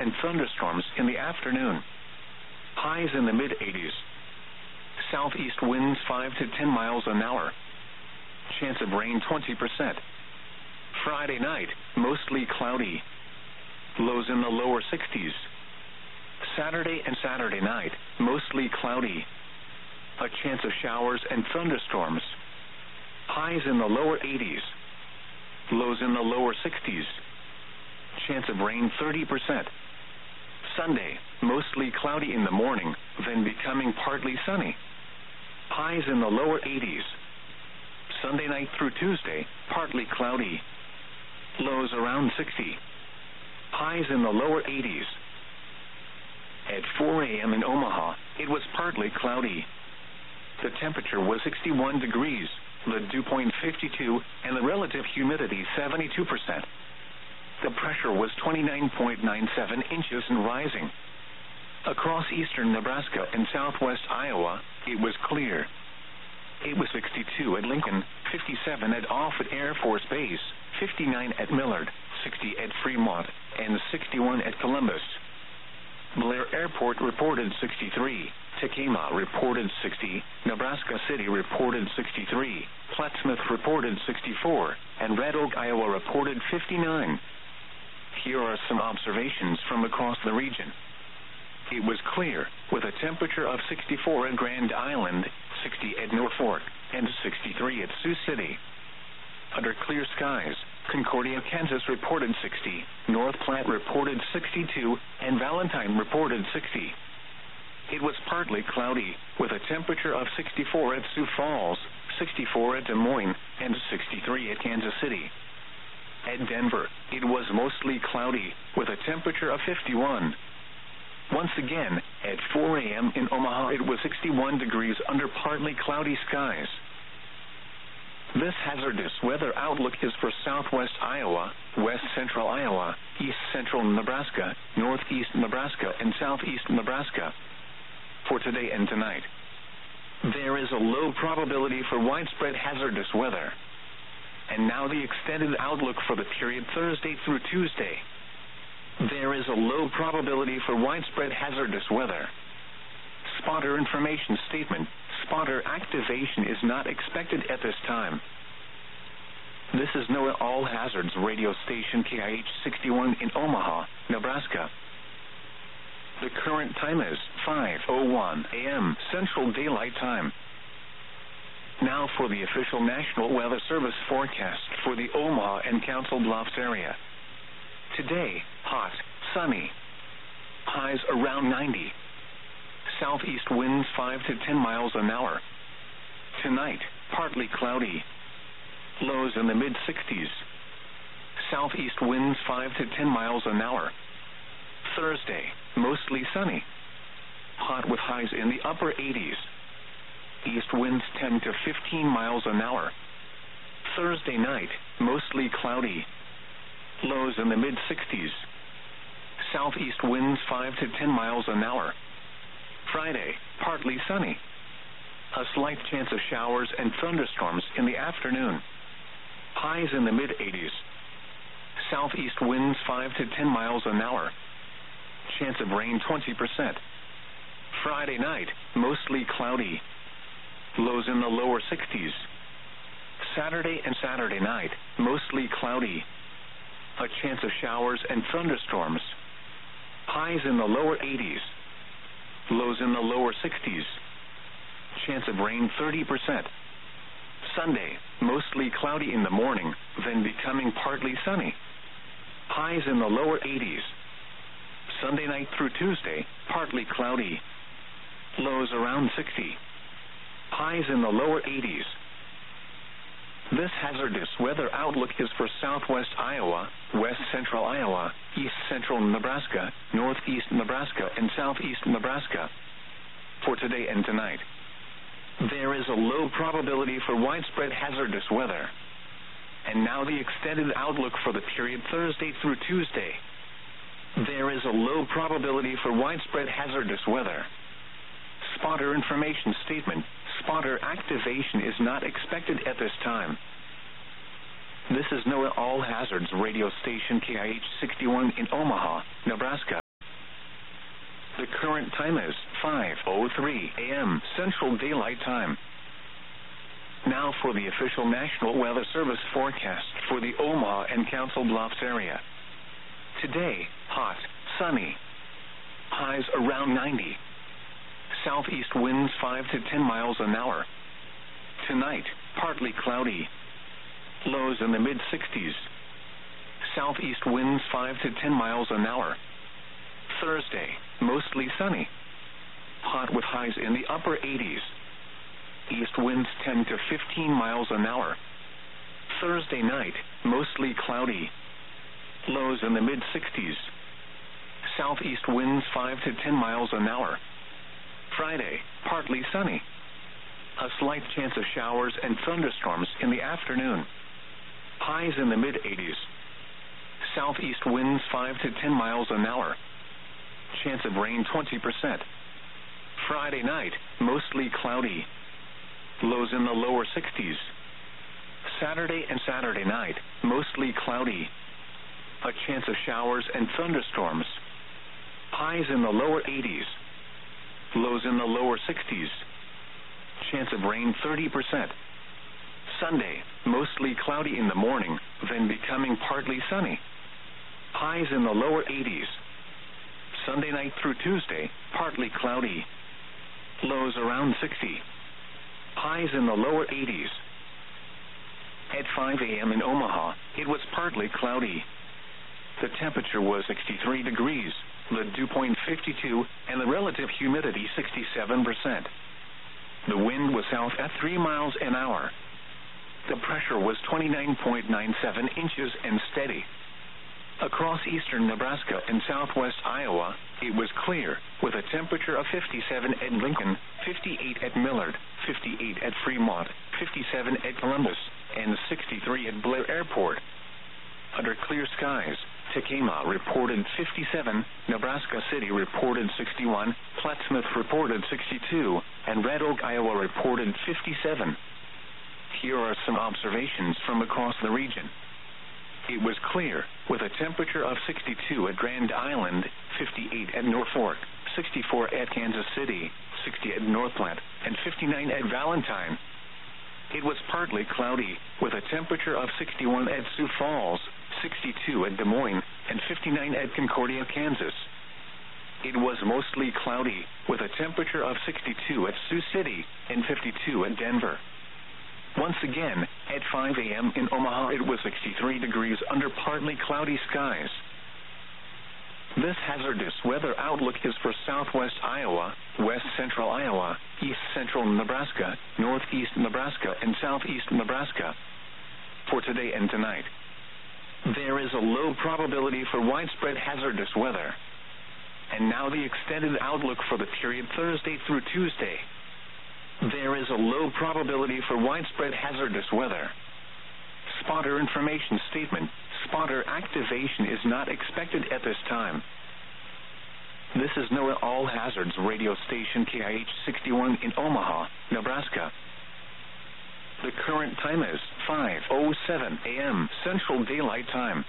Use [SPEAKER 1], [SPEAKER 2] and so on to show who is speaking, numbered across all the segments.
[SPEAKER 1] and thunderstorms in the afternoon. Highs in the mid-80s. Southeast winds 5 to 10 miles an hour. Chance of rain 20%. Friday night, mostly cloudy. Lows in the lower 60s. Saturday and Saturday night, mostly cloudy. A chance of showers and thunderstorms. Highs in the lower 80s. Lows in the lower 60s. Chance of rain 30%. Sunday, mostly cloudy in the morning, then becoming partly sunny. Highs in the lower 80s. Sunday night through Tuesday, partly cloudy. Lows around 60. Highs in the lower 80s. At 4 a.m. in Omaha, it was partly cloudy. The temperature was 61 degrees, the dew point 52, and the relative humidity 72%. The pressure was 29.97 inches and rising. Across eastern Nebraska and southwest Iowa, it was clear. It was 62 at Lincoln, 57 at Offutt Air Force Base, 59 at Millard, 60 at Fremont, and 61 at Columbus. Blair Airport reported 63, Tekamah reported 60, Nebraska City reported 63, Plattsmouth reported 64, and Red Oak, Iowa reported 59. Here are some observations from across the region. It was clear, with a temperature of 64 at Grand Island, 60 at Norfolk, and 63 at Sioux City. Under clear skies, Concordia, Kansas reported 60, North Platte reported 62, and Valentine reported 60. It was partly cloudy, with a temperature of 64 at Sioux Falls, 64 at Des Moines, and 63 at Kansas City. At Denver, it was mostly cloudy, with a temperature of 51. Once again, at 4 a.m. in Omaha, it was 61 degrees under partly cloudy skies. This hazardous weather outlook is for southwest Iowa, west central Iowa, east central Nebraska, northeast Nebraska, and southeast Nebraska. For today and tonight, there is a low probability for widespread hazardous weather. And now the extended outlook for the period Thursday through Tuesday. There is a low probability for widespread hazardous weather. Spotter information statement. Spotter activation is not expected at this time. This is NOAA All Hazards radio station KIH 61 in Omaha, Nebraska. The current time is 5:01 a.m. Central Daylight Time. Now for the official National Weather Service forecast for the Omaha and Council Bluffs area. Today, hot, sunny. Highs around 90. Southeast winds 5 to 10 miles an hour. Tonight, partly cloudy. Lows in the mid-60s. Southeast winds 5 to 10 miles an hour. Thursday, mostly sunny. Hot with highs in the upper 80s. East winds 10 to 15 miles an hour. Thursday night, mostly cloudy. Lows in the mid-60s. Southeast winds 5 to 10 miles an hour. Friday, partly sunny. A slight chance of showers and thunderstorms in the afternoon. Highs in the mid-80s. Southeast winds 5 to 10 miles an hour. Chance of rain 20%. Friday night, mostly cloudy. Lows in the lower 60s. Saturday and Saturday night, mostly cloudy. A chance of showers and thunderstorms. Highs in the lower 80s. Lows in the lower 60s. Chance of rain 30%. Sunday, mostly cloudy in the morning, then becoming partly sunny. Highs in the lower 80s. Sunday night through Tuesday, partly cloudy. Lows around 60. Highs in the lower 80s. This hazardous weather outlook is for southwest Iowa, west central Iowa, east central Nebraska, northeast Nebraska, and southeast Nebraska. For today and tonight, there is a low probability for widespread hazardous weather. And now the extended outlook for the period Thursday through Tuesday. There is a low probability for widespread hazardous weather. Spotter information statement. Spotter activation is not expected at this time. This is NOAA All Hazards radio station KIH 61 in Omaha, Nebraska. current time is 5:03 a.m. Central Daylight Time. Now for the official National Weather Service forecast for the Omaha and Council Bluffs area. Today, hot, sunny. Highs around 90. Southeast winds 5 to 10 miles an hour. Tonight, partly cloudy. Lows in the mid-60s. Southeast winds 5 to 10 miles an hour. Thursday, mostly sunny. Hot with highs in the upper 80s. East winds 10 to 15 miles an hour. Thursday night, mostly cloudy. Lows in the mid-60s. Southeast winds 5 to 10 miles an hour. Friday, partly sunny. A slight chance of showers and thunderstorms in the afternoon. Highs in the mid-80s. Southeast winds 5 to 10 miles an hour. Chance of rain 20%. Friday night, mostly cloudy. Lows in the lower 60s. Saturday and Saturday night, mostly cloudy. A chance of showers and thunderstorms. Highs in the lower 80s. Lows in the lower 60s. Chance of rain 30%. Sunday, mostly cloudy in the morning, then becoming partly sunny. Highs in the lower 80s. Sunday night through Tuesday, partly cloudy. Lows around 60. Highs in the lower 80s. At 5 a.m. in Omaha, it was partly cloudy. The temperature was 63 degrees, the dew point 52, and the relative humidity 67%. The wind was south at 3 miles an hour. The pressure was 29.97 inches and steady. Across eastern Nebraska and southwest Iowa, it was clear, with a temperature of 57 at Lincoln, 58 at Millard, 58 at Fremont, 57 at Columbus, and 63 at Blair Airport. Under clear skies, Tekamah reported 57, Nebraska City reported 61, Plattsmouth reported 62, and Red Oak, Iowa reported 57. Here are some observations from across the region. It was clear, with a temperature of 62 at Grand Island, 58 at Norfolk, 64 at Kansas City, 60 at North Platte, and 59 at Valentine. It was partly cloudy, with a temperature of 61 at Sioux Falls, 62 at Des Moines, and 59 at Concordia, Kansas. It was mostly cloudy, with a temperature of 62 at Sioux City and 52 at Denver. Once again, at 5 a.m. in Omaha, it was 63 degrees under partly cloudy skies. This hazardous weather outlook is for southwest Iowa, west central Iowa, east central Nebraska, northeast Nebraska, and southeast Nebraska. For today and tonight, there is a low probability for widespread hazardous weather. And now the extended outlook for the period Thursday through Tuesday. There is a low probability for widespread hazardous weather. Spotter information statement. Spotter activation is not expected at this time. This is NOAA All Hazards radio station KIH 61 in Omaha, Nebraska. The current time is 5:07 a.m. Central Daylight Time.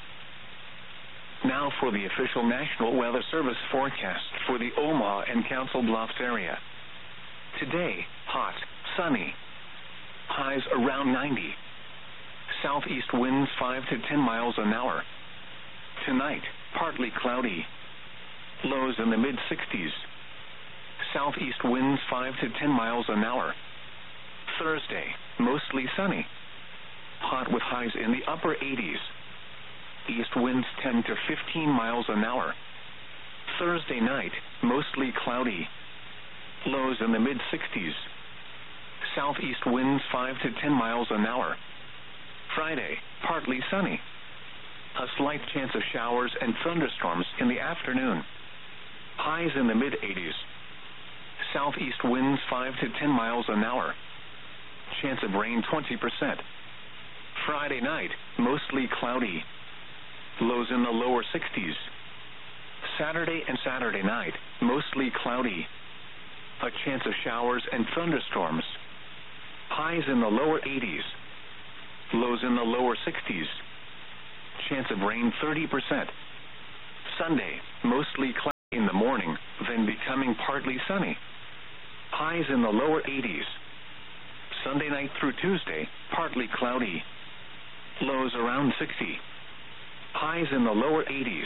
[SPEAKER 1] Now for the official National Weather Service forecast for the Omaha and Council Bluffs area. Today, hot, sunny. Highs around 90. Southeast winds 5 to 10 miles an hour. Tonight, partly cloudy. Lows in the mid-60s. Southeast winds 5 to 10 miles an hour. Thursday, mostly sunny. Hot with highs in the upper 80s. East winds 10 to 15 miles an hour. Thursday night, mostly cloudy. Lows in the mid-60s. Southeast winds 5 to 10 miles an hour. Friday, partly sunny. A slight chance of showers and thunderstorms in the afternoon. Highs in the mid-80s. Southeast winds 5 to 10 miles an hour. Chance of rain 20%. Friday night, mostly cloudy. Lows in the lower 60s. Saturday and Saturday night, mostly cloudy. A chance of showers and thunderstorms. Highs in the lower 80s. Lows in the lower 60s. Chance of rain 30%. Sunday, mostly cloudy in the morning, then then becoming partly sunny. Highs in the lower 80s. Sunday night through Tuesday, partly cloudy. Lows around 60. Highs in the lower 80s.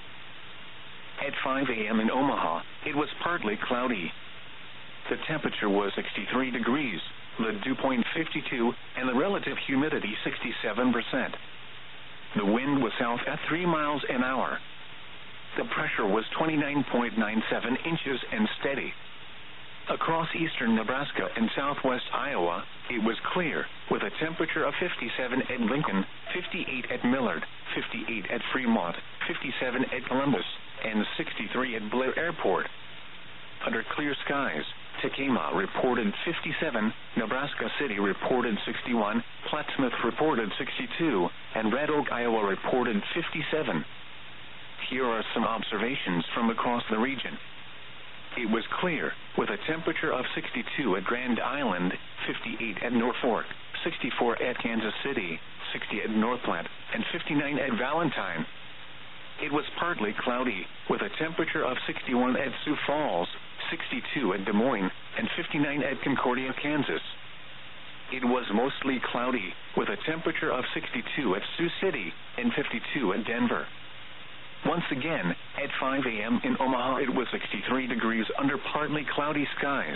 [SPEAKER 1] At 5 a.m. in Omaha, it was partly cloudy. The temperature was 63 degrees, the dew point 52, and the relative humidity 67%. The wind was south at 3 miles an hour. The pressure was 29.97 inches and steady. Across eastern Nebraska and southwest Iowa, it was clear, with a temperature of 57 at Lincoln, 58 at Millard, 58 at Fremont, 57 at Columbus, and 63 at Blair Airport. Under clear skies, Tekamah reported 57, Nebraska City reported 61, Plattsmouth reported 62, and Red Oak, Iowa reported 57. Here are some observations from across the region. It was clear, with a temperature of 62 at Grand Island, 58 at Norfolk, 64 at Kansas City, 60 at North Platte, and 59 at Valentine. It was partly cloudy, with a temperature of 61 at Sioux Falls, 62 at Des Moines, and 59 at Concordia, Kansas. It was mostly cloudy, with a temperature of 62 at Sioux City and 52 at Denver. Once again, at 5 a.m. in Omaha, it was 63 degrees under partly cloudy skies.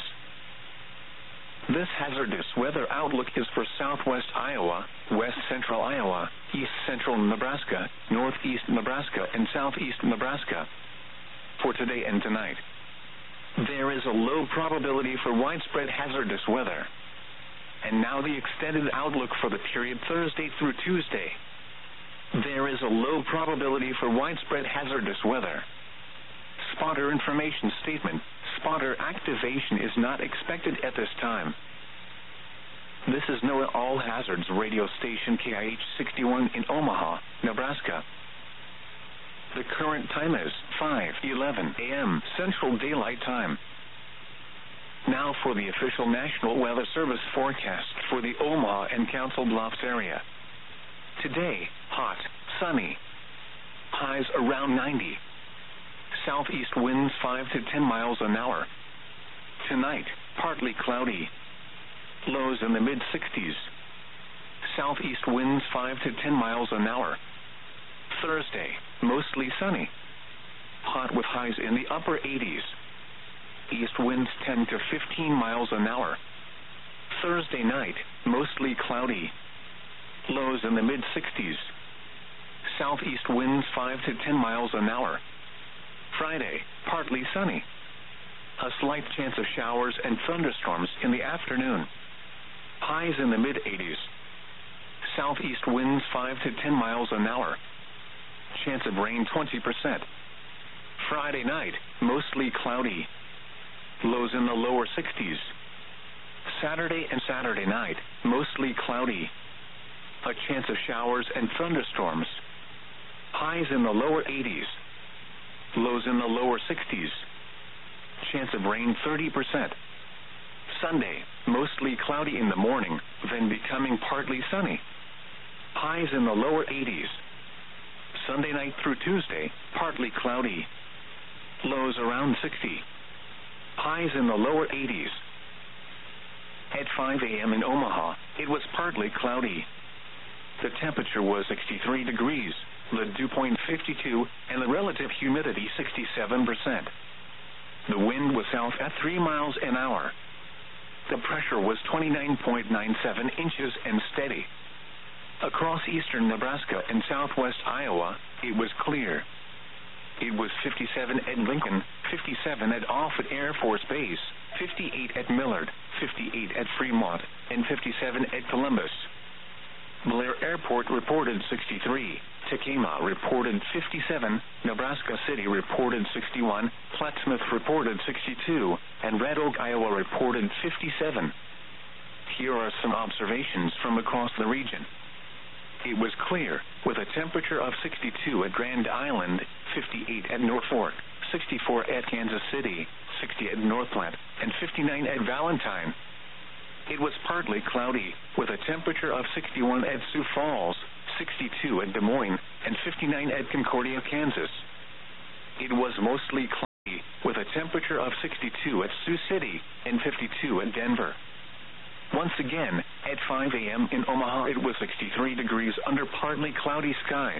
[SPEAKER 1] This hazardous weather outlook is for southwest Iowa, west central Iowa, east central Nebraska, northeast Nebraska, and southeast Nebraska. For today and tonight, there is a low probability for widespread hazardous weather. And now the extended outlook for the period Thursday through Tuesday. There is a low probability for widespread hazardous weather. Spotter information statement. Spotter activation is not expected at this time. This is NOAA All Hazards radio station KIH 61 in Omaha, Nebraska. The current time is 5:11 a.m. Central Daylight Time. Now for the official National Weather Service forecast for the Omaha and Council Bluffs area. Today, hot, sunny. Highs around 90. Southeast winds 5 to 10 miles an hour. Tonight, partly cloudy. Lows in the mid-60s. Southeast winds 5 to 10 miles an hour. Thursday, mostly sunny. Hot with highs in the upper 80s. East winds 10 to 15 miles an hour. Thursday night, mostly cloudy. Lows in the mid-60s. Southeast winds 5 to 10 miles an hour. Friday, partly sunny. A slight chance of showers and thunderstorms in the afternoon. Highs in the mid-80s. Southeast winds 5 to 10 miles an hour. Chance of rain 20%. Friday night, mostly cloudy. Lows in the lower 60s. Saturday and Saturday night, mostly cloudy. A chance of showers and thunderstorms. Highs in the lower 80s. Lows in the lower 60s. Chance of rain 30%. Sunday, mostly cloudy in the morning, then becoming partly sunny. Highs in the lower 80s. Sunday night through Tuesday, partly cloudy. Lows around 60. Highs in the lower 80s. At 5 a.m. in Omaha, it was partly cloudy. The temperature was 63 degrees, the dew point 52, and the relative humidity 67%. The wind was south at 3 miles an hour. The pressure was 29.97 inches and steady. Across eastern Nebraska and southwest Iowa, it was clear. It was 57 at Lincoln, 57 at Offutt Air Force Base, 58 at Millard, 58 at Fremont, and 57 at Columbus. Blair Airport reported 63, Tekamah reported 57, Nebraska City reported 61, Plattsmouth reported 62, and Red Oak, Iowa reported 57. Here are some observations from across the region. It was clear, with a temperature of 62 at Grand Island, 58 at Norfolk, 64 at Kansas City, 60 at North Platte, and 59 at Valentine. It was partly cloudy, with a temperature of 61 at Sioux Falls, 62 at Des Moines, and 59 at Concordia, Kansas. It was mostly cloudy, with a temperature of 62 at Sioux City and 52 at Denver. Once again, at 5 a.m. in Omaha, it was 63 degrees under partly cloudy skies.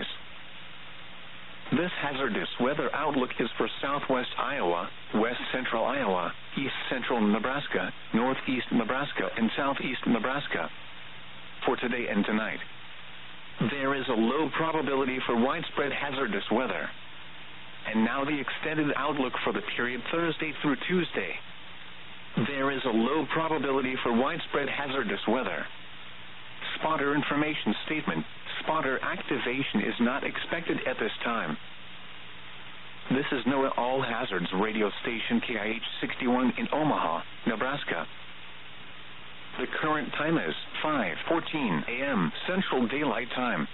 [SPEAKER 1] This hazardous weather outlook is for southwest Iowa, west central Iowa, east central Nebraska, northeast Nebraska, and southeast Nebraska. For today and tonight, there is a low probability for widespread hazardous weather. And now the extended outlook for the period Thursday through Tuesday. There is a low probability for widespread hazardous weather. Spotter information statement. Spotter activation is not expected at this time. This is NOAA All Hazards radio station KIH 61 in Omaha, Nebraska. The current time is 5:14 a.m. Central Daylight Time.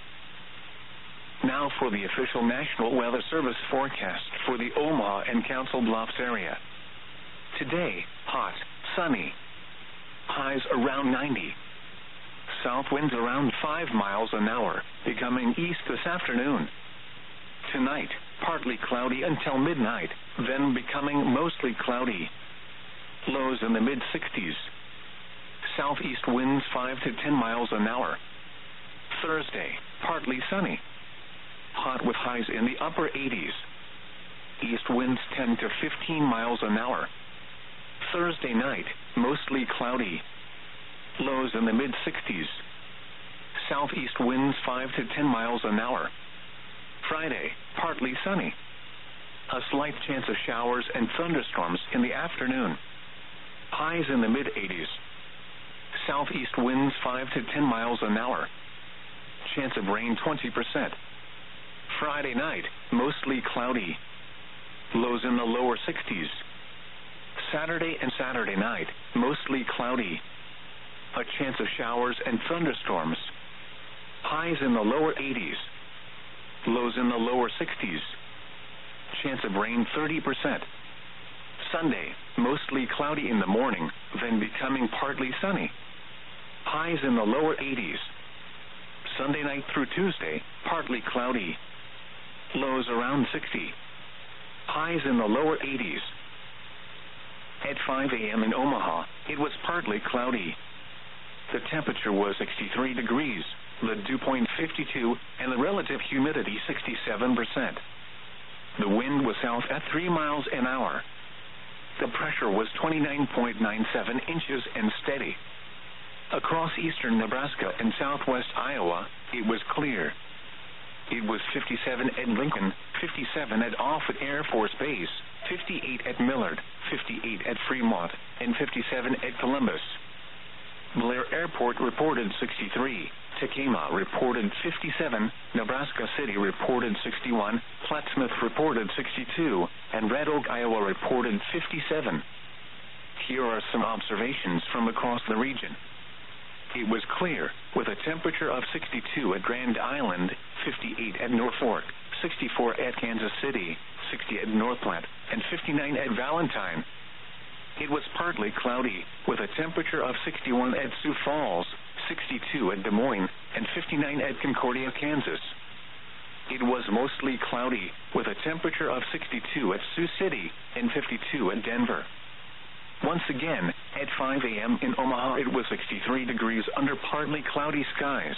[SPEAKER 1] Now for the official National Weather Service forecast for the Omaha and Council Bluffs area. Today, hot, sunny. Highs around 90. South winds around 5 miles an hour, becoming east this afternoon. Tonight, partly cloudy until midnight, then becoming mostly cloudy. Lows in the mid-60s. Southeast winds 5 to 10 miles an hour. Thursday, partly sunny. Hot with highs in the upper 80s. East winds 10 to 15 miles an hour. Thursday night, mostly cloudy. Lows in the mid-60s. Southeast winds 5 to 10 miles an hour. Friday, partly sunny. A slight chance of showers and thunderstorms in the afternoon. Highs in the mid-80s. Southeast winds 5 to 10 miles an hour. Chance of rain 20%. Friday night, mostly cloudy. Lows in the lower 60s. Saturday and Saturday night, mostly cloudy. A chance of showers and thunderstorms. Highs in the lower 80s. Lows in the lower 60s. Chance of rain 30%. Sunday, mostly cloudy in the morning, then becoming partly sunny. Highs in the lower 80s. Sunday night through Tuesday, partly cloudy. Lows around 60. Highs in the lower 80s. At 5 a.m. in Omaha, it was partly cloudy. The temperature was 63 degrees, the dew point 52, and the relative humidity 67%. The wind was south at 3 miles an hour. The pressure was 29.97 inches and steady. Across eastern Nebraska and southwest Iowa, it was clear. It was 57 at Lincoln, 57 at Offutt Air Force Base, 58 at Millard, 58 at Fremont, and 57 at Columbus. Blair Airport reported 63, Tekamah reported 57, Nebraska City reported 61, Plattsmouth reported 62, and Red Oak, Iowa reported 57. Here are some observations from across the region. It was clear, with a temperature of 62 at Grand Island, 58 at Norfolk, 64 at Kansas City, 60 at North Platte, and 59 at Valentine. It was partly cloudy, with a temperature of 61 at Sioux Falls, 62 at Des Moines, and 59 at Concordia, Kansas. It was mostly cloudy, with a temperature of 62 at Sioux City and 52 at Denver. Once again, at 5 a.m. in Omaha, it was 63 degrees under partly cloudy skies.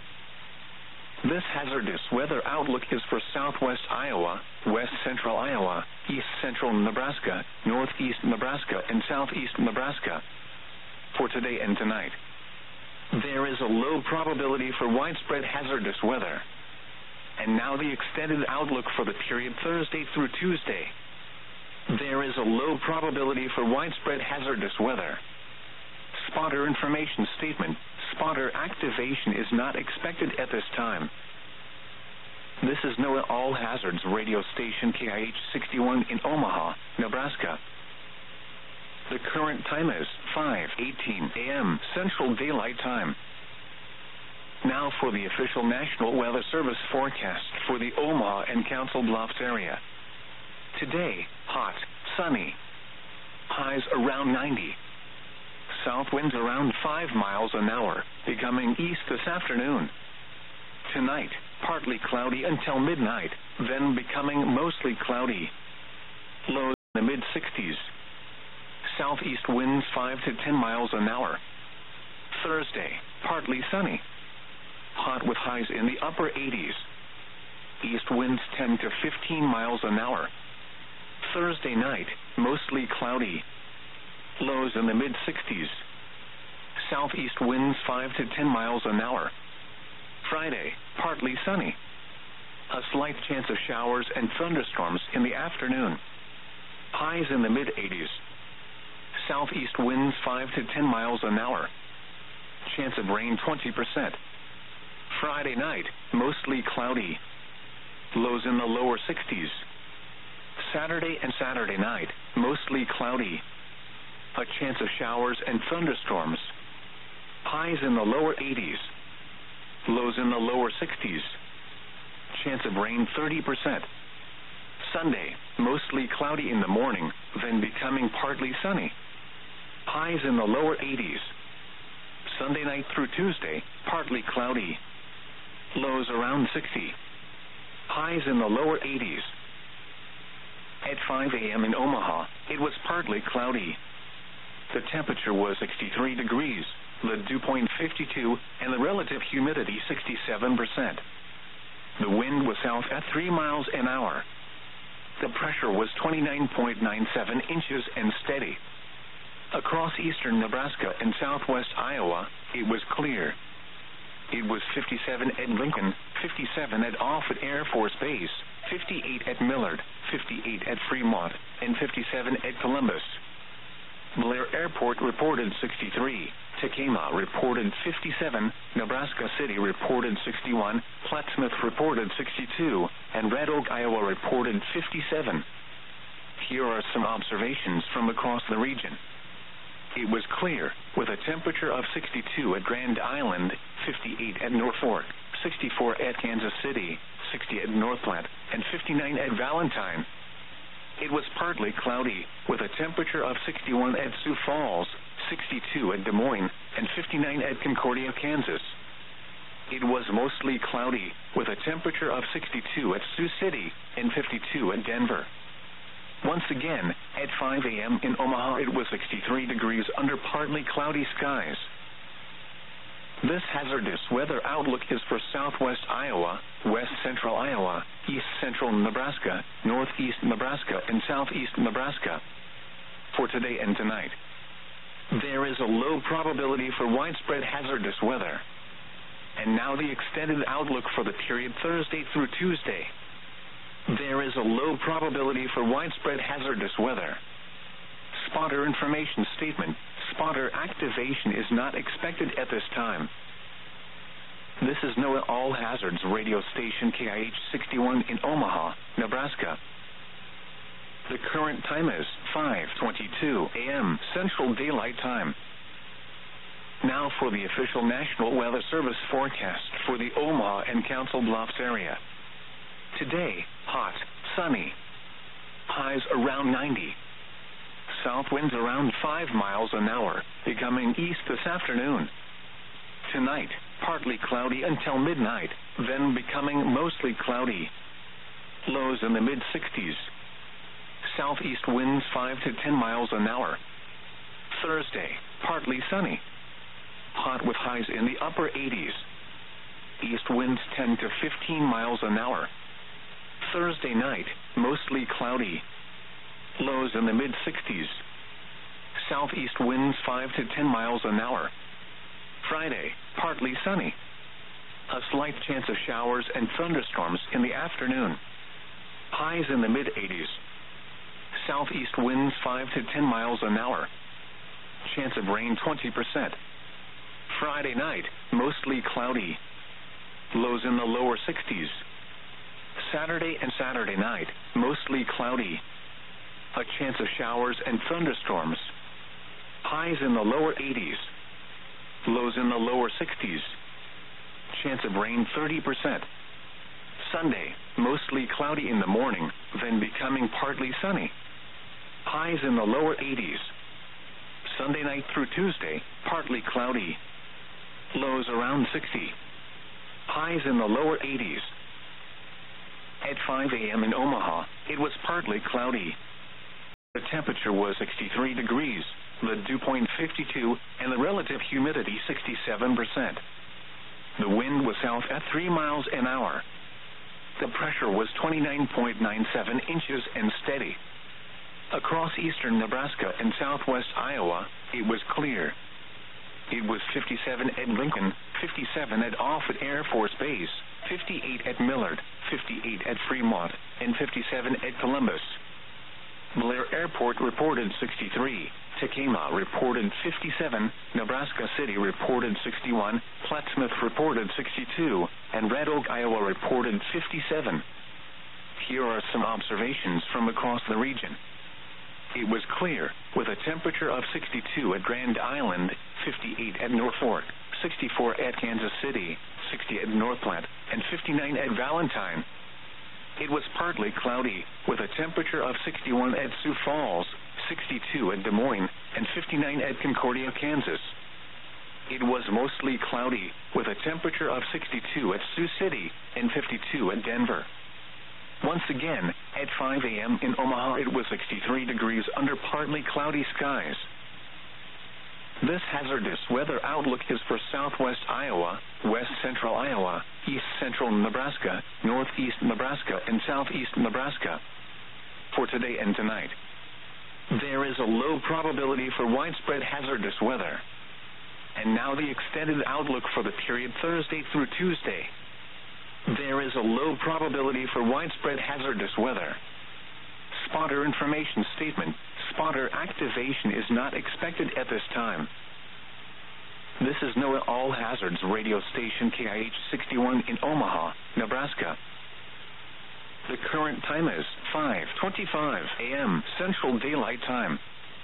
[SPEAKER 1] This hazardous weather outlook is for southwest Iowa, west central Iowa, east central Nebraska, northeast Nebraska, and southeast Nebraska. For today and tonight, there is a low probability for widespread hazardous weather. And now the extended outlook for the period Thursday through Tuesday. There is a low probability for widespread hazardous weather. Spotter information statement. Spotter activation is not expected at this time. This is NOAA All Hazards radio station KIH 61 in Omaha, Nebraska. The current time is 5:18 a.m. Central Daylight Time. Now for the official National Weather Service forecast for the Omaha and Council Bluffs area. Today, hot, sunny. Highs around 90. South winds around 5 miles an hour, becoming east this afternoon. Tonight, partly cloudy until midnight, then becoming mostly cloudy. Lows in the mid-60s. Southeast winds 5 to 10 miles an hour. Thursday, partly sunny. Hot with highs in the upper 80s. East winds 10 to 15 miles an hour. Thursday night, mostly cloudy. Lows in the mid-60s. Southeast winds 5 to 10 miles an hour. Friday, partly sunny. A slight chance of showers and thunderstorms in the afternoon. Highs in the mid-80s. Southeast winds 5 to 10 miles an hour. Chance of rain 20%. Friday night, mostly cloudy. Lows in the lower 60s. Saturday and Saturday night, mostly cloudy. A chance of showers and thunderstorms. Highs in the lower 80s. Lows in the lower 60s. Chance of rain 30%. Sunday, mostly cloudy in the morning, then becoming partly sunny. Highs in the lower 80s. Sunday night through Tuesday, partly cloudy. Lows around 60. Highs in the lower 80s. At 5 a.m. in Omaha, it was partly cloudy. The temperature was 63 degrees, the dew point 52, and the relative humidity 67%. The wind was south at 3 miles an hour. The pressure was 29.97 inches and steady. Across eastern Nebraska and southwest Iowa, it was clear. It was 57 at Lincoln, 57 at Offutt Air Force Base, 58 at Millard, 58 at Fremont, and 57 at Columbus. Blair Airport reported 63, Tekamah reported 57, Nebraska City reported 61, Plattsmouth reported 62, and Red Oak, Iowa reported 57. Here are some observations from across the region. It was clear, with a temperature of 62 at Grand Island, 58 at Norfolk, 64 at Kansas City, 60 at North Platte, and 59 at Valentine. It was partly cloudy, with a temperature of 61 at Sioux Falls, 62 at Des Moines, and 59 at Concordia, Kansas. It was mostly cloudy, with a temperature of 62 at Sioux City and 52 at Denver. Once again, at 5 a.m. in Omaha, it was 63 degrees under partly cloudy skies. This hazardous weather outlook is for southwest Iowa, west central Iowa, east central Nebraska, northeast Nebraska, and southeast Nebraska. For today and tonight, there is a low probability for widespread hazardous weather. And now the extended outlook for the period Thursday through Tuesday. There is a low probability for widespread hazardous weather. Spotter information statement. Spotter activation is not expected at this time. This is NOAA All Hazards radio station KIH 61 in Omaha, Nebraska. The current time is 5:22 a.m. Central Daylight Time. Now for the official National Weather Service forecast for the Omaha and Council Bluffs area. Today, hot, sunny. Highs around 90. South winds around 5 miles an hour, becoming east this afternoon. Tonight, partly cloudy until midnight, then becoming mostly cloudy. Lows in the mid-60s. Southeast winds 5 to 10 miles an hour. Thursday, partly sunny. Hot with highs in the upper 80s. East winds 10 to 15 miles an hour. Thursday night, mostly cloudy. Lows in the mid-60s. Southeast winds 5 to 10 miles an hour. Friday, partly sunny. A slight chance of showers and thunderstorms in the afternoon. Highs in the mid-80s. Southeast winds 5 to 10 miles an hour. Chance of rain 20%. Friday night, mostly cloudy. Lows in the lower 60s. Saturday and Saturday night, mostly cloudy. A chance of showers and thunderstorms. Highs in the lower 80s. Lows in the lower 60s. Chance of rain 30%. Sunday, mostly cloudy in the morning, then becoming partly sunny. Highs in the lower 80s. Sunday night through Tuesday, partly cloudy. Lows around 60. Highs in the lower 80s. At 5 a.m. in Omaha, it was partly cloudy. The was 63 degrees, the dew point 52, and the relative humidity 67%. The wind was south at 3 miles an hour. The pressure was 29.97 inches and steady. Across eastern Nebraska and southwest Iowa, it was clear. It was 57 at Lincoln, 57 at Offutt Air Force Base, 58 at Millard, 58 at Fremont, and 57 at Columbus. Blair Airport reported 63, Tekamah reported 57, Nebraska City reported 61, Plattsmouth reported 62, and Red Oak, Iowa reported 57. Here are some observations from across the region. It was clear, with a temperature of 62 at Grand Island, 58 at Norfolk, 64 at Kansas City, 60 at North Platte, and 59 at Valentine. It was partly cloudy, with a temperature of 61 at Sioux Falls, 62 at Des Moines, and 59 at Concordia, Kansas. It was mostly cloudy, with a temperature of 62 at Sioux City and 52 at Denver. Once again, at 5 a.m. in Omaha, it was 63 degrees under partly cloudy skies. This hazardous weather outlook is for southwest Iowa, west central Iowa, east central Nebraska, northeast Nebraska, and southeast Nebraska. For today and tonight, there is a low probability for widespread hazardous weather. And now the extended outlook for the period Thursday through Tuesday. There is a low probability for widespread hazardous weather. Spotter information statement. Spotter activation is not expected at this time. This is NOAA All Hazards radio station KIH 61 in Omaha, Nebraska. The current time is 5:25 a.m. Central Daylight Time.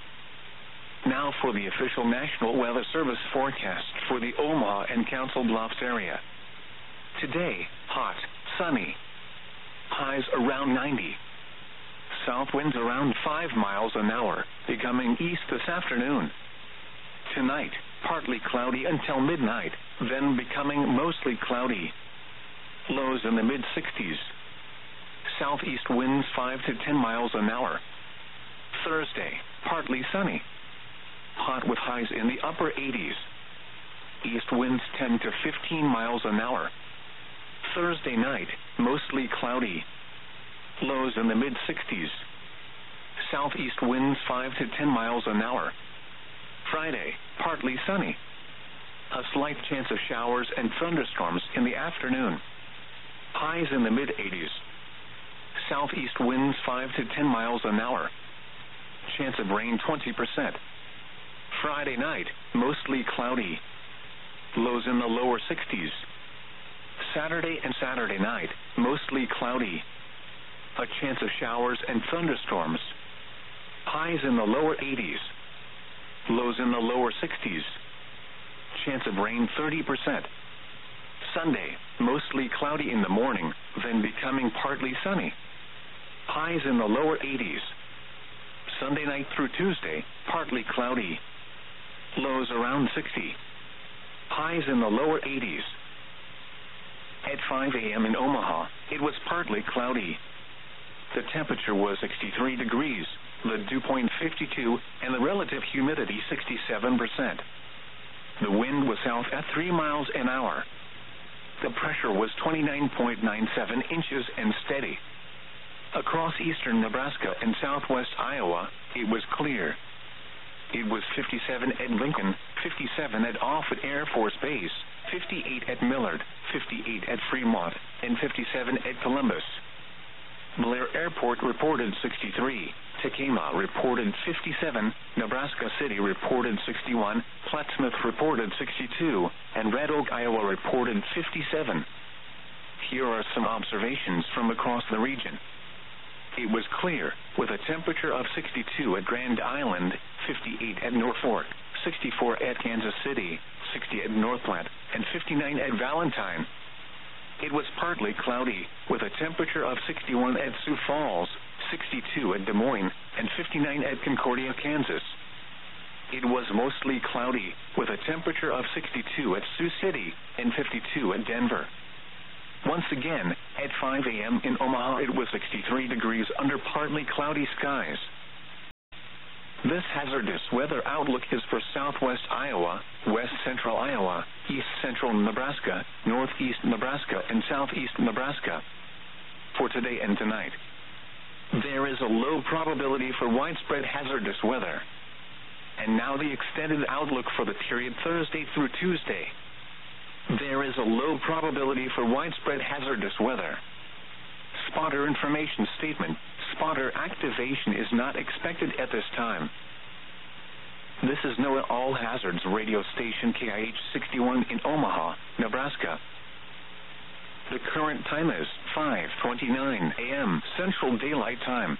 [SPEAKER 1] Now for the official National Weather Service forecast for the Omaha and Council Bluffs area. Today, hot, sunny. Highs around 90. South winds around 5 miles an hour, becoming east this afternoon. Tonight, partly cloudy until midnight, then becoming mostly cloudy. Lows in the mid-60s. Southeast winds 5 to 10 miles an hour. Thursday, partly sunny. Hot with highs in the upper 80s. East winds 10 to 15 miles an hour. Thursday night, mostly cloudy. Lows in the mid-60s. Southeast winds 5 to 10 miles an hour. Friday, partly sunny. A slight chance of showers and thunderstorms in the afternoon. Highs in the mid-80s. Southeast winds 5 to 10 miles an hour. Chance of rain 20%. Friday night, mostly cloudy. Lows in the lower 60s. Saturday and Saturday night, mostly cloudy. A chance of showers and thunderstorms. Highs in the lower 80s. Lows in the lower 60s. Chance of rain 30%. Sunday, mostly cloudy in the morning, then becoming partly sunny. Highs in the lower 80s. Sunday night through Tuesday, partly cloudy. Lows around 60. Highs in the lower 80s. At 5 a.m. in Omaha, it was partly cloudy. The temperature was 63 degrees, the dew point 52, and the relative humidity 67%. The wind was south at 3 miles an hour. The pressure was 29.97 inches and steady. Across eastern Nebraska and southwest Iowa, it was clear. It was 57 at Lincoln, 57 at Offutt Air Force Base, 58 at Millard, 58 at Fremont, and 57 at Columbus. Blair Airport reported 63, Tekamah reported 57, Nebraska City reported 61, Plattsmouth reported 62, and Red Oak, Iowa reported 57. Here are some observations from across the region. It was clear, with a temperature of 62 at Grand Island, 58 at Norfolk, 64 at Kansas City, 60 at North Platte, and 59 at Valentine. It was partly cloudy, with a temperature of 61 at Sioux Falls, 62 at Des Moines, and 59 at Concordia, Kansas. It was mostly cloudy, with a temperature of 62 at Sioux City and 52 at Denver. Once again, at 5 a.m. in Omaha, it was 63 degrees under partly cloudy skies. This hazardous weather outlook is for southwest Iowa, west central Iowa, east central Nebraska, northeast Nebraska, and southeast Nebraska. For today and tonight, there is a low probability for widespread hazardous weather. And now the extended outlook for the period Thursday through Tuesday. There is a low probability for widespread hazardous weather. Spotter information statement. Spotter activation is not expected at this time. This is NOAA All Hazards radio station KIH 61 in Omaha, Nebraska. The current time is 5:29 a.m. Central Daylight Time.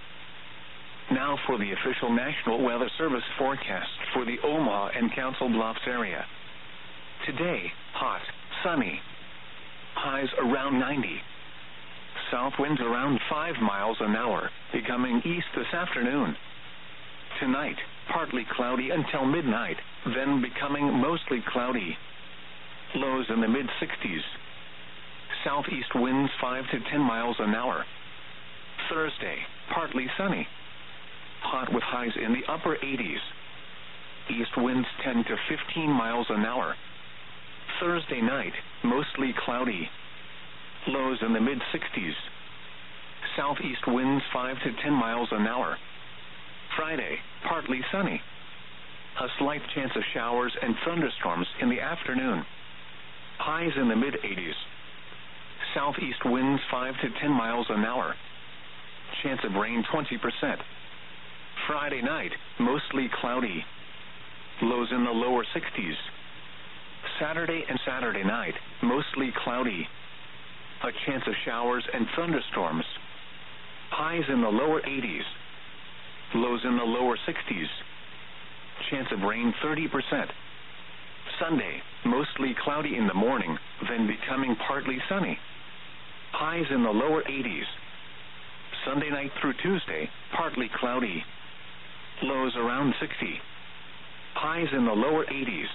[SPEAKER 1] Now for the official National Weather Service forecast for the Omaha and Council Bluffs area. Today, hot, sunny. Highs around 90. South winds around 5 miles an hour, becoming east this afternoon. Tonight, partly cloudy until midnight, then becoming mostly cloudy. Lows in the mid-60s. Southeast winds 5 to 10 miles an hour. Thursday, partly sunny. Hot with highs in the upper 80s. East winds 10 to 15 miles an hour. Thursday night, mostly cloudy. Lows in the mid-60s. Southeast winds 5 to 10 miles an hour. Friday, partly sunny. A slight chance of showers and thunderstorms in the afternoon. Highs in the mid-80s. Southeast winds 5 to 10 miles an hour. Chance of rain 20%. Friday night, mostly cloudy. Lows in the lower 60s. Saturday and Saturday night, mostly cloudy. A chance of showers and thunderstorms. Highs in the lower 80s. Lows in the lower 60s. Chance of rain 30%. Sunday, mostly cloudy in the morning, then becoming partly sunny. Highs in the lower 80s. Sunday night through Tuesday, partly cloudy. Lows around 60. Highs in the lower 80s.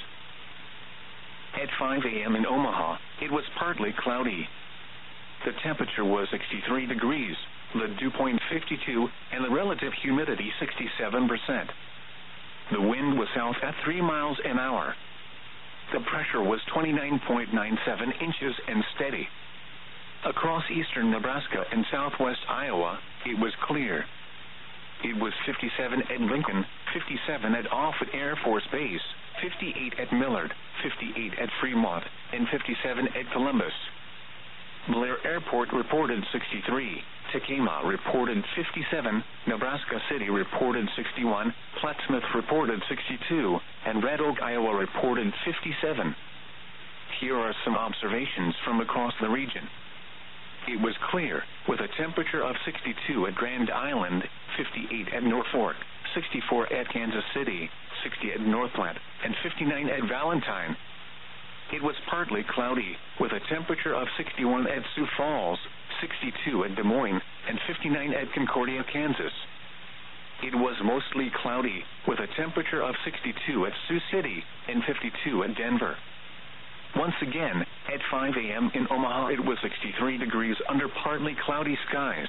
[SPEAKER 1] At 5 a.m. in Omaha, it was partly cloudy. The temperature was 63 degrees, the dew point 52, and the relative humidity 67%. The wind was south at 3 miles an hour. The pressure was 29.97 inches and steady. Across eastern Nebraska and southwest Iowa, it was clear. It was 57 at Lincoln, 57 at Offutt Air Force Base, 58 at Millard, 58 at Fremont, and 57 at Columbus. Blair Airport reported 63, Tekamah reported 57, Nebraska City reported 61, Plattsmouth reported 62, and Red Oak, Iowa reported 57. Here are some observations from across the region. It was clear, with a temperature of 62 at Grand Island, 58 at Norfolk, 64 at Kansas City, 60 at Northland, and 59 at Valentine. It was partly cloudy, with a temperature of 61 at Sioux Falls, 62 at Des Moines, and 59 at Concordia, Kansas. It was mostly cloudy, with a temperature of 62 at Sioux City and 52 at Denver. Once again, at 5 a.m. in Omaha, it was 63 degrees under partly cloudy skies.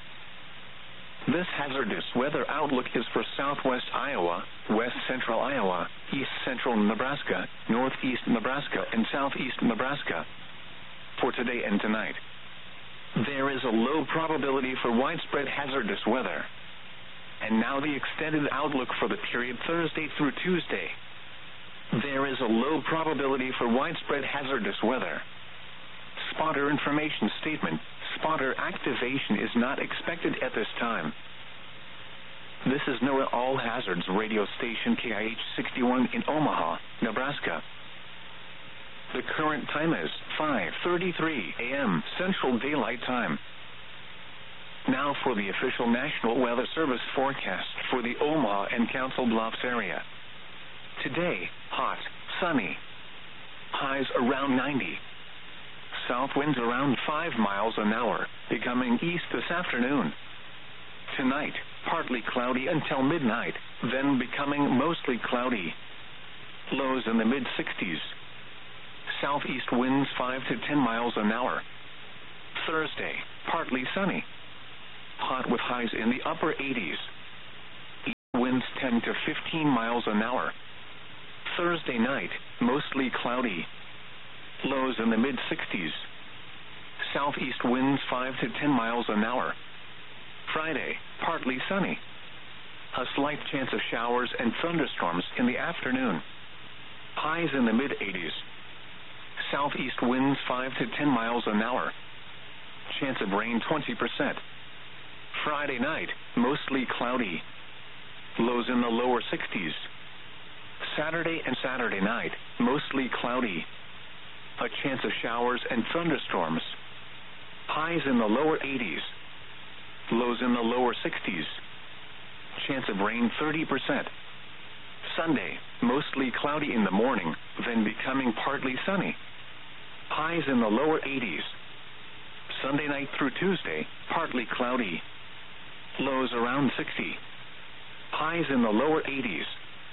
[SPEAKER 1] This hazardous weather outlook is for southwest Iowa, west central Iowa, east central Nebraska, northeast Nebraska, and southeast Nebraska. For today and tonight, there is a low probability for widespread hazardous weather. And now the extended outlook for the period Thursday through Tuesday. There is a low probability for widespread hazardous weather. Spotter information statement. Spotter activation is not expected at this time. This is NOAA All Hazards radio station KIH 61 in Omaha, Nebraska. The current time is 5:33 a.m. Central Daylight Time. Now for the official National Weather Service forecast for the Omaha and Council Bluffs area. Today, hot, sunny. Highs around 90. South winds around 5 miles an hour, becoming east this afternoon. Tonight, partly cloudy until midnight, then becoming mostly cloudy. Lows in the mid-60s. Southeast winds 5 to 10 miles an hour. Thursday, partly sunny. Hot with highs in the upper 80s. East winds 10 10 to 15 miles an hour. Thursday night, mostly cloudy. Lows in the mid-60s. Southeast winds 5 to 10 miles an hour. Friday, partly sunny. A slight chance of showers and thunderstorms in the afternoon. Highs in the mid-80s. Southeast winds 5 to 10 miles an hour. Chance of rain 20%. Friday night, mostly cloudy. Lows in the lower 60s. Saturday and Saturday night, mostly cloudy. A chance of showers and thunderstorms. Highs in the lower 80s. Lows in the lower 60s. Chance of rain 30%. Sunday, mostly cloudy in the morning, then becoming partly sunny. Highs in the lower 80s. Sunday night through Tuesday, partly cloudy. Lows around 60. Highs in the lower 80s.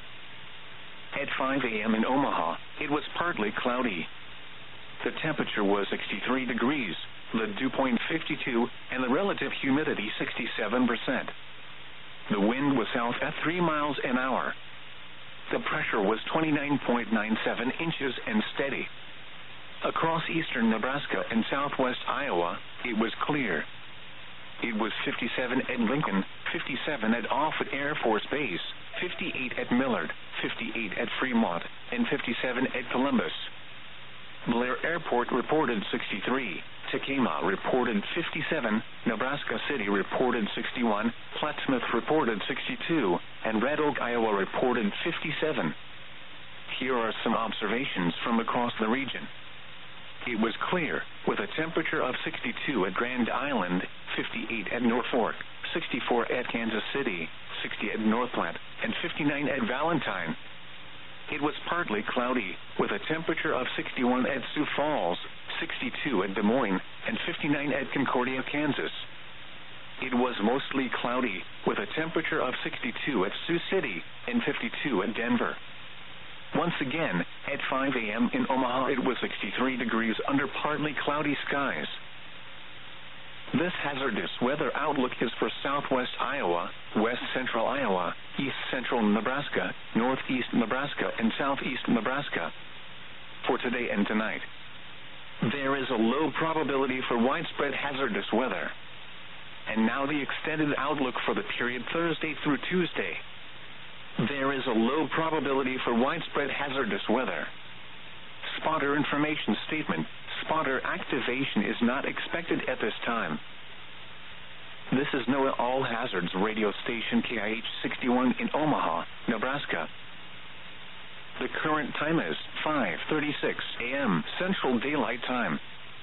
[SPEAKER 1] At 5 a.m. in Omaha, it was partly cloudy. The temperature was 63 degrees, the dew point 52, and the relative humidity 67%. The wind was south at 3 miles an hour. The pressure was 29.97 inches and steady. Across eastern Nebraska and southwest Iowa, it was clear. It was 57 at Lincoln, 57 at Offutt Air Force Base, 58 at Millard, 58 at Fremont, and 57 at Columbus. Blair Airport reported 63, Tekamah reported 57, Nebraska City reported 61, Plattsmouth reported 62, and Red Oak, Iowa reported 57. Here are some observations from across the region. It was clear, with a temperature of 62 at Grand Island, 58 at Norfolk, 64 at Kansas City, 60 at Northland, and 59 at Valentine. It was partly cloudy, with a temperature of 61 at Sioux Falls, 62 at Des Moines, and 59 at Concordia, Kansas. It was mostly cloudy, with a temperature of 62 at Sioux City and 52 at Denver. Once again, at 5 a.m. in Omaha, it was 63 degrees under partly cloudy skies. This hazardous weather outlook is for southwest Iowa, west central Iowa, east central Nebraska, northeast Nebraska, and southeast Nebraska. For today and tonight, there is a low probability for widespread hazardous weather. And now the extended outlook for the period Thursday through Tuesday. There is a low probability for widespread hazardous weather. Spotter information statement. Spotter activation is not expected at this time. This is NOAA All Hazards radio station KIH 61 in Omaha, Nebraska. The current time is 5:36 a.m. Central Daylight Time.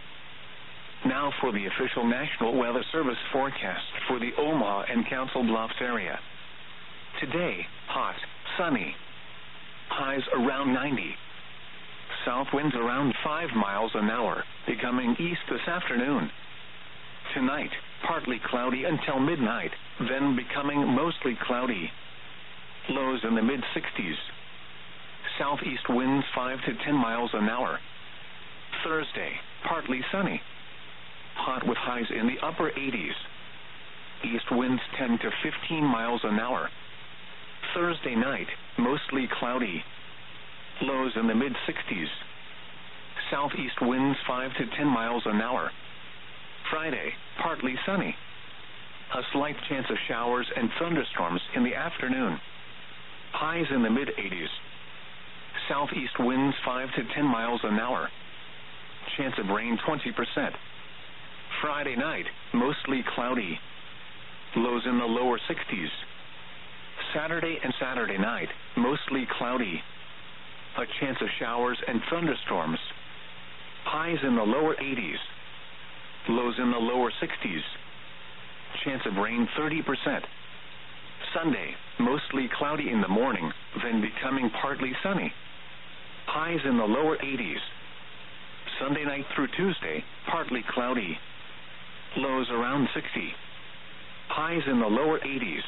[SPEAKER 1] Now for the official National Weather Service forecast for the Omaha and Council Bluffs area. Today, hot, sunny. Highs around 90. South winds around 5 miles an hour, becoming east this afternoon. Tonight, partly cloudy until midnight, then becoming mostly cloudy. Lows in the mid-60s. Southeast winds 5 to 10 miles an hour. Thursday, partly sunny. Hot with highs in the upper 80s. East winds 10 to 15 miles an hour. Thursday night, mostly cloudy. Lows in the mid-60s. Southeast winds 5 to 10 miles an hour. Friday, partly sunny. A slight chance of showers and thunderstorms in the afternoon. Highs in the mid-80s. Southeast winds 5 to 10 miles an hour. Chance of rain 20%. Friday night, mostly cloudy. Lows in the lower 60s. Saturday and Saturday night, mostly cloudy. A chance of showers and thunderstorms. Highs in the lower 80s. Lows in the lower 60s. Chance of rain 30%. Sunday, mostly cloudy in the morning, then becoming partly sunny. Highs in the lower 80s. Sunday night through Tuesday, partly cloudy. Lows around 60. Highs in the lower 80s.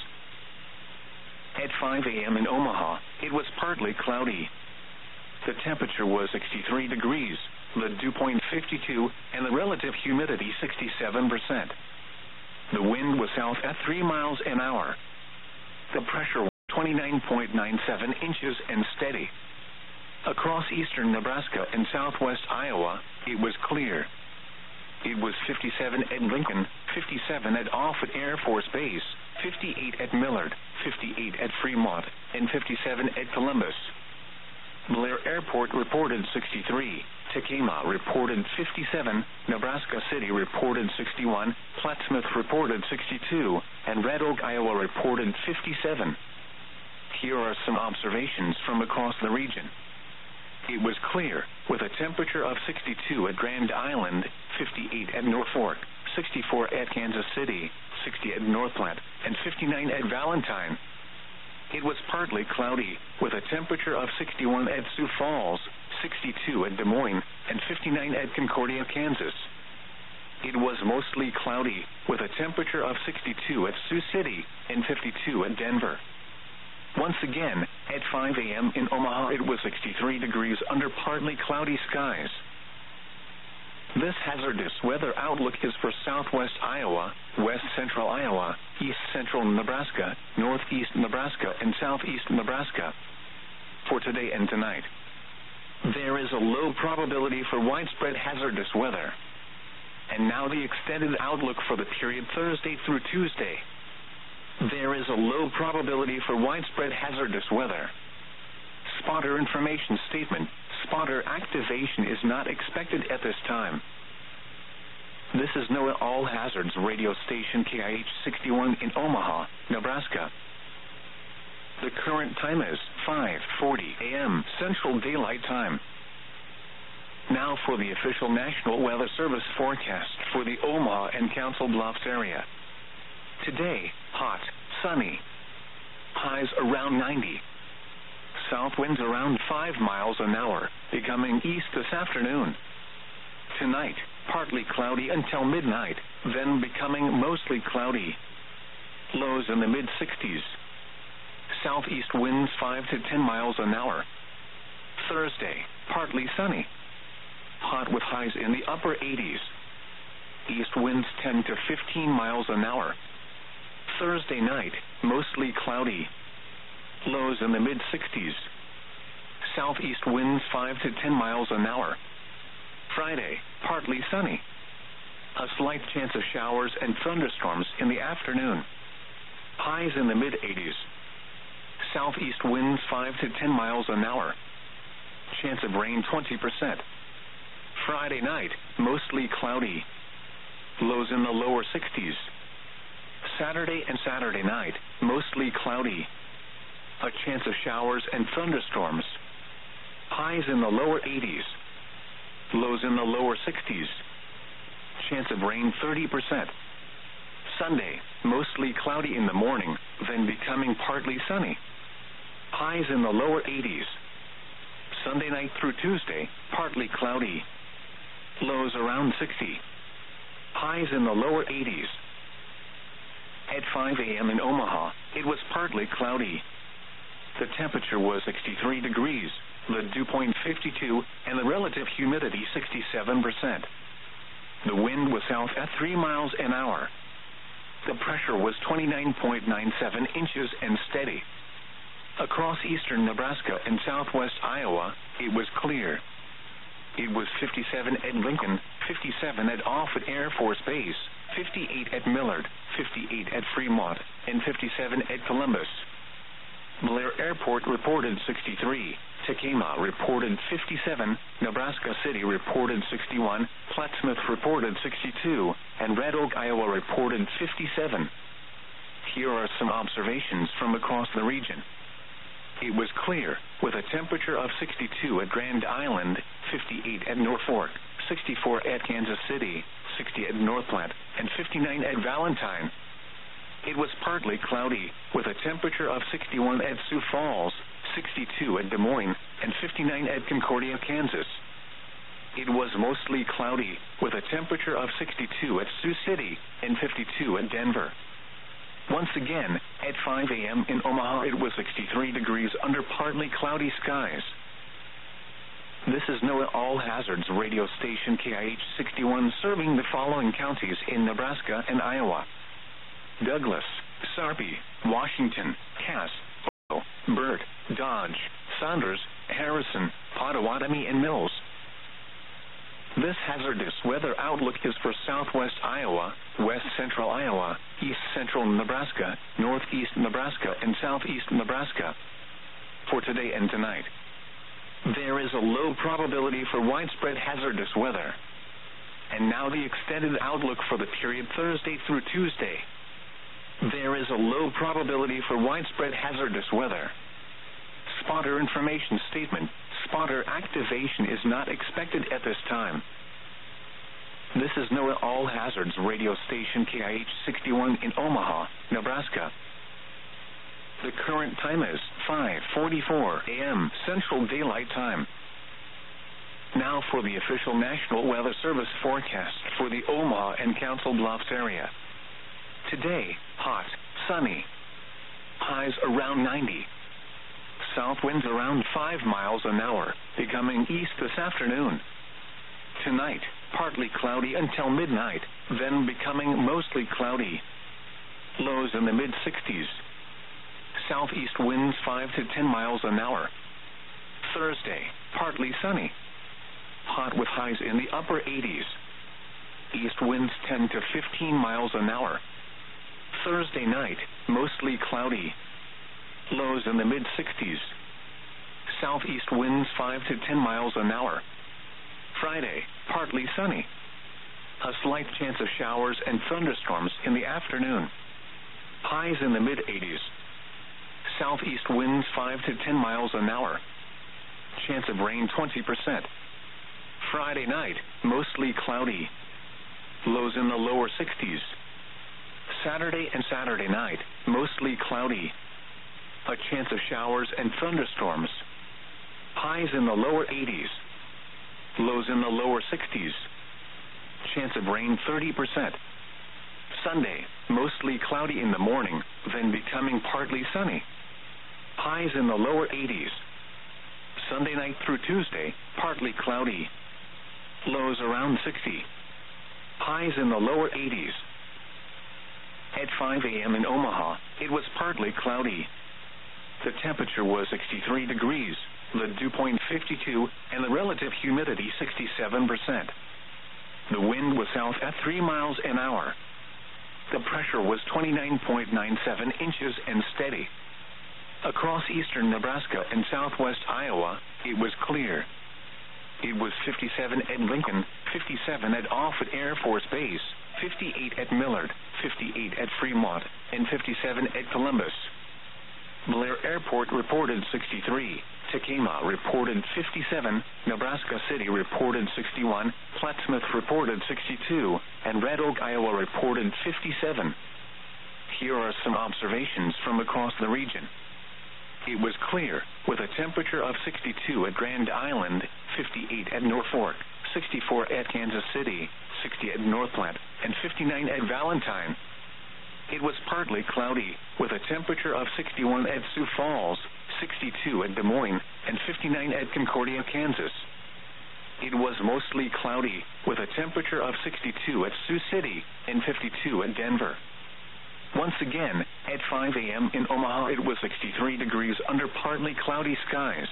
[SPEAKER 1] At 5 a.m. in Omaha, it was partly cloudy. The temperature was 63 degrees, the dew point 52, and the relative humidity 67%. The wind was south at 3 miles an hour. The pressure 29.97 inches and steady. Across eastern Nebraska and southwest Iowa, it was clear. It was 57 at Lincoln, 57 at Offutt Air Force Base, 58 at Millard, 58 at Fremont, and 57 at Columbus. Blair Airport reported 63, Tekamah reported 57, Nebraska City reported 61, Plattsmouth reported 62, and Red Oak, Iowa reported 57. Here are some observations from across the region. It was clear, with a temperature of 62 at Grand Island, 58 at North Fork, 64 at Kansas City, 60 at North Platte, and 59 at Valentine. It was partly cloudy, with a temperature of 61 at Sioux Falls, 62 at Des Moines, and 59 at Concordia, Kansas. It was mostly cloudy, with a temperature of 62 at Sioux City and 52 at Denver. Once again, at 5 a.m. in Omaha, it was 63 degrees under partly cloudy skies. This hazardous weather outlook is for southwest Iowa, west central Iowa, east central Nebraska, northeast Nebraska, and southeast Nebraska. For today and tonight, there is a low probability for widespread hazardous weather. And now the extended outlook for the period Thursday through Tuesday. There is a low probability for widespread hazardous weather. Spotter information statement. Spotter activation is not expected at this time. This is NOAA All Hazards radio station KIH 61 in Omaha, Nebraska. The current time is 5:40 a.m. Central Daylight Time. Now for the official National Weather Service forecast for the Omaha and Council Bluffs area. Today, hot, sunny. Highs around 90. South winds around 5 miles an hour, becoming east this afternoon. Tonight, partly cloudy until midnight, then becoming mostly cloudy. Lows in the mid-60s. Southeast winds 5 to 10 miles an hour. Thursday, partly sunny. Hot with highs in the upper 80s. East winds 10 to 15 miles an hour. Thursday night, mostly cloudy. Lows in the mid-60s. Southeast winds 5 to 10 miles an hour. Friday, partly sunny. A slight chance of showers and thunderstorms in the afternoon. Highs in the mid-80s. Southeast winds 5 to 10 miles an hour. Chance of rain 20%. Friday night, mostly cloudy. Lows in the lower 60s. Saturday and Saturday night, mostly cloudy. A chance of showers and thunderstorms. Highs in the lower 80s. Lows in the lower 60s. Chance of rain 30%. Sunday, mostly cloudy in the morning, then becoming partly sunny. Highs in the lower 80s. Sunday night through Tuesday, partly cloudy. Lows around 60. Highs in the lower 80s. At 5 a.m. in Omaha, it was partly cloudy. The temperature was 63 degrees, the dew point 52, and the relative humidity 67%. The wind was south at 3 miles an hour. The pressure was 29.97 inches and steady. Across eastern Nebraska and southwest Iowa, it was clear. It was 57 at Lincoln, 57 at Offutt Air Force Base, 58 at Millard, 58 at Fremont, and 57 at Columbus. Blair Airport reported 63, Tekamah reported 57, Nebraska City reported 61, Plattsmouth reported 62, and Red Oak, Iowa reported 57. Here are some observations from across the region. It was clear, with a temperature of 62 at Grand Island, 58 at North Fork, 64 at Kansas City, 60 at North Platte, and 59 at Valentine. It was partly cloudy, with a temperature of 61 at Sioux Falls, 62 at Des Moines, and 59 at Concordia, Kansas. It was mostly cloudy, with a temperature of 62 at Sioux City and 52 at Denver. Once again, at 5 a.m. in Omaha, it was 63 degrees under partly cloudy skies. This is NOAA All Hazards radio station KIH 61 serving the following counties in Nebraska and Iowa: Douglas, Sarpy, Washington, Cass, Burt, Dodge, Saunders, Harrison, Pottawatomie, and Mills. This hazardous weather outlook is for southwest Iowa, west central Iowa, east central Nebraska, northeast Nebraska, and southeast Nebraska. For today and tonight, there is a low probability for widespread hazardous weather. And now the extended outlook for the period Thursday through Tuesday. There is a low probability for widespread hazardous weather. Spotter information statement. Spotter activation is not expected at this time. This is NOAA All Hazards radio station KIH 61 in Omaha, Nebraska. The current time is 5:44 a.m. Central Daylight Time. Now for the official National Weather Service forecast for the Omaha and Council Bluffs area. Today, hot, sunny. Highs around 90. South winds around 5 miles an hour, becoming east this afternoon. Tonight, partly cloudy until midnight, then becoming mostly cloudy. Lows in the mid-60s. Southeast winds 5 to 10 miles an hour. Thursday, partly sunny. Hot with highs in the upper 80s. East winds 10 to 15 miles an hour. Thursday night, mostly cloudy. Lows in the mid-60s. Southeast winds 5 to 10 miles an hour. Friday, partly sunny. A slight chance of showers and thunderstorms in the afternoon. Highs in the mid-80s. Southeast winds 5 to 10 miles an hour. Chance of rain 20%. Friday night, mostly cloudy. Lows in the lower 60s. Saturday and Saturday night, mostly cloudy. A chance of showers and thunderstorms. Highs in the lower 80s. Lows in the lower 60s. Chance of rain 30%. Sunday, mostly cloudy in the morning, then becoming partly sunny. Highs in the lower 80s. Sunday night through Tuesday, partly cloudy. Lows around 60. Highs in the lower 80s. At 5 a.m. in Omaha, it was partly cloudy. The temperature was 63 degrees, the dew point 52, and the relative humidity 67%. The wind was south at 3 miles an hour. The pressure was 29.97 inches and steady. Across eastern Nebraska and southwest Iowa, it was clear. It was 57 at Lincoln, 57 at Offutt Air Force Base, 58 at Millard, 58 at Fremont, and 57 at Columbus. Blair Airport reported 63, Tekamah reported 57, Nebraska City reported 61, Plattsmouth reported 62, and Red Oak, Iowa reported 57. Here are some observations from across the region. It was clear, with a temperature of 62 at Grand Island, 58 at Norfolk, 64 at Kansas City, 60 at North Platte, and 59 at Valentine. It was partly cloudy, with a temperature of 61 at Sioux Falls, 62 at Des Moines, and 59 at Concordia, Kansas. It was mostly cloudy, with a temperature of 62 at Sioux City and 52 at Denver. Once again, at 5 a.m. in Omaha, it was 63 degrees under partly cloudy skies.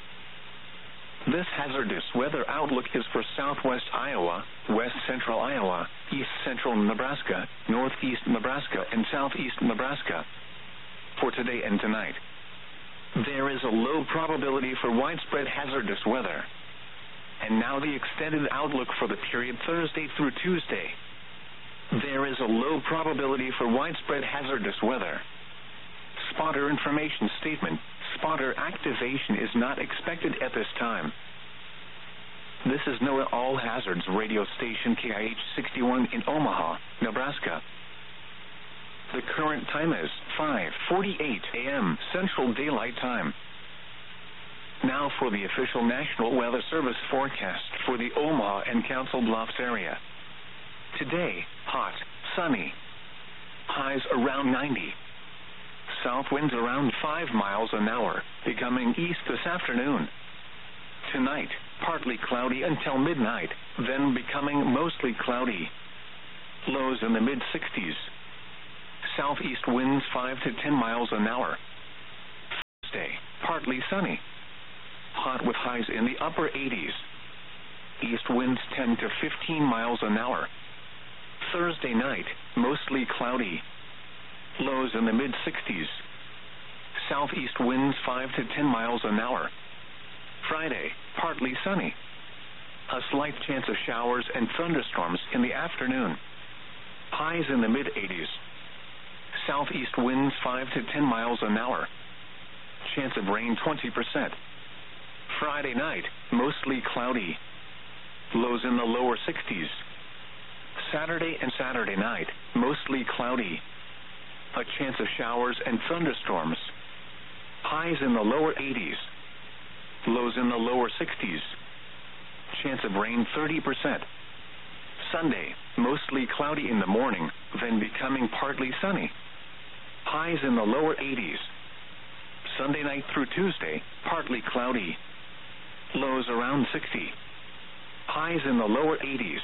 [SPEAKER 1] This hazardous weather outlook is for southwest Iowa, west central Iowa, east central Nebraska, northeast Nebraska, and southeast Nebraska. For today and tonight, there is a low probability for widespread hazardous weather. And now the extended outlook for the period Thursday through Tuesday. There is a low probability for widespread hazardous weather. Spotter information statement. Spotter activation is not expected at this time. This is NOAA All Hazards radio station KIH 61 in Omaha, Nebraska. The current time is 5:48 a.m. Central Daylight Time. Now for the official National Weather Service forecast for the Omaha and Council Bluffs area. Today, hot, sunny. Highs around 90. South winds around 5 miles an hour, becoming east this afternoon. Tonight, partly cloudy until midnight, then becoming mostly cloudy. Lows in the mid-60s. Southeast winds 5 to 10 miles an hour. Thursday, partly sunny. Hot with highs in the upper 80s. East winds 10 to 15 miles an hour. Thursday night, mostly cloudy. Lows in the mid-60s. Southeast winds 5 to 10 miles an hour. Friday, partly sunny. A slight chance of showers and thunderstorms in the afternoon. Highs in the mid-80s. Southeast winds 5 to 10 miles an hour. Chance of rain 20%. Friday night, mostly cloudy. Lows in the lower 60s. Saturday and Saturday night, mostly cloudy. A chance of showers and thunderstorms. Highs in the lower 80s. Lows in the lower 60s. Chance of rain 30%. Sunday, mostly cloudy in the morning, then becoming partly sunny. Highs in the lower 80s. Sunday night through Tuesday, partly cloudy. Lows around 60. Highs in the lower 80s.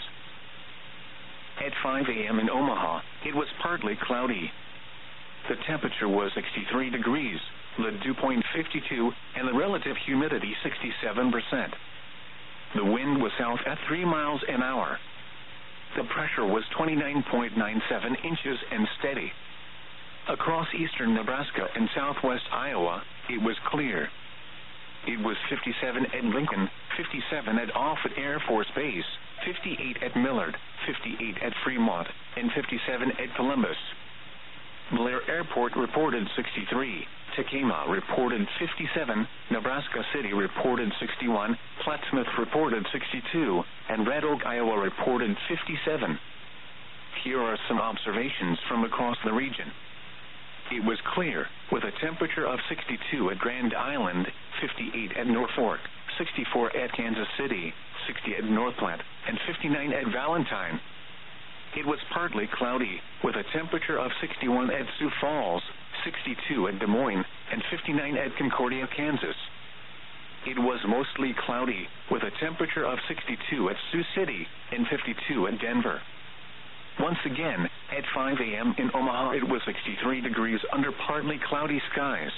[SPEAKER 1] At 5 a.m. in Omaha, it was partly cloudy. The temperature was 63 degrees, the dew point 52, and the relative humidity 67%. The wind was south at 3 miles an hour. The pressure was 29.97 inches and steady. Across eastern Nebraska and southwest Iowa, it was clear. It was 57 at Lincoln, 57 at Offutt Air Force Base, 58 at Millard, 58 at Fremont, and 57 at Columbus. Blair Airport reported 63, Tekamah reported 57, Nebraska City reported 61, Plattsmouth reported 62, and Red Oak, Iowa reported 57. Here are some observations from across the region. It was clear, with a temperature of 62 at Grand Island, 58 at Norfolk, 64 at Kansas City, 60 at North Platte, and 59 at Valentine. It was partly cloudy, with a temperature of 61 at Sioux Falls, 62 at Des Moines, and 59 at Concordia, Kansas. It was mostly cloudy, with a temperature of 62 at Sioux City and 52 at Denver. Once again, at 5 a.m. in Omaha, it was 63 degrees under partly cloudy skies.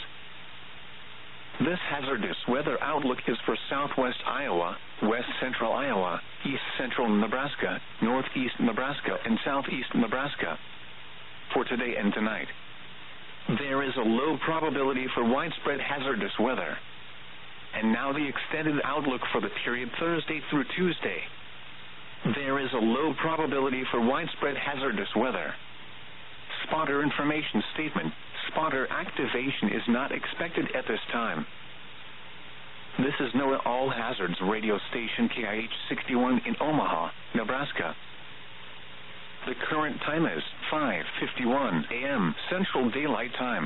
[SPEAKER 1] This hazardous weather outlook is for southwest Iowa, west central Iowa, east central Nebraska, northeast Nebraska, and southeast Nebraska. For today and tonight, there is a low probability for widespread hazardous weather. And now the extended outlook for the period Thursday through Tuesday. There is a low probability for widespread hazardous weather. Spotter information statement. Spotter activation is not expected at this time. This is NOAA All Hazards radio station KIH 61 in Omaha, Nebraska. The current time is 5:51 a.m. Central Daylight Time.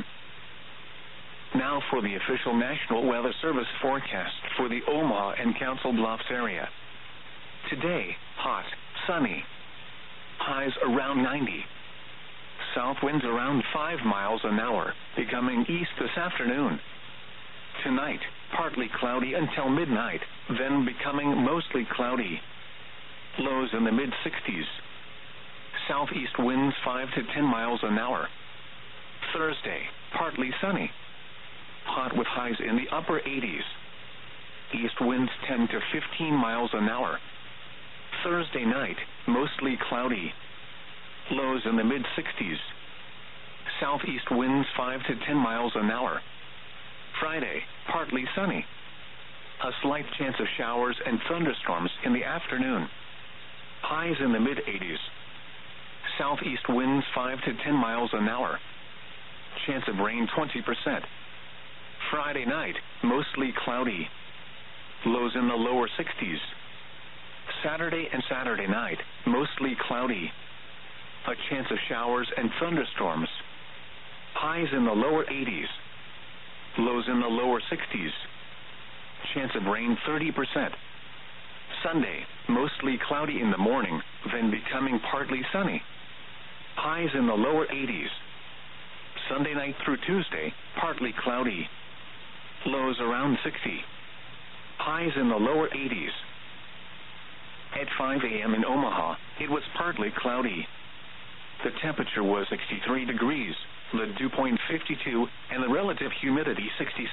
[SPEAKER 1] Now for the official National Weather Service forecast for the Omaha and Council Bluffs area. Today, hot, sunny. Highs around 90. South winds around 5 miles an hour, becoming east this afternoon. Tonight, partly cloudy until midnight, then becoming mostly cloudy. Lows in the mid-60s. Southeast winds 5 to 10 miles an hour. Thursday, partly sunny. Hot with highs in the upper 80s. East winds 10 to 15 miles an hour. Thursday night, mostly cloudy. Lows in the mid-60s. Southeast winds 5 to 10 miles an hour. Friday, partly sunny. A slight chance of showers and thunderstorms in the afternoon. Highs in the mid-80s. Southeast winds 5 to 10 miles an hour. Chance of rain 20%. Friday night, mostly cloudy. Lows in the lower 60s. Saturday and Saturday night, mostly cloudy. A chance of showers and thunderstorms. Highs in the lower 80s. Lows in the lower 60s. Chance of rain 30%. Sunday, mostly cloudy in the morning, then becoming partly sunny. Highs in the lower 80s. Sunday night through Tuesday, partly cloudy. Lows around 60. Highs in the lower 80s. At 5 a.m. in Omaha, it was partly cloudy. The temperature was 63 degrees, the dew point 52, and the relative humidity 67%.